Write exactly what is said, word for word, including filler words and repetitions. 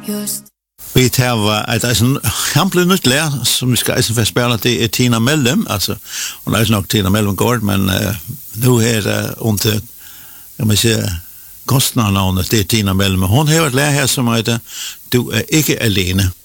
Just vi tar at altså han blev nytt lær som vi skal altså få spille det er Tina Mellem altså hun er nok Tina Mellem Gård men uh, nu er det under jeg må sige kunstnernavnet det er Tina Mellem hun har et lær her som heter Du er ikke alene.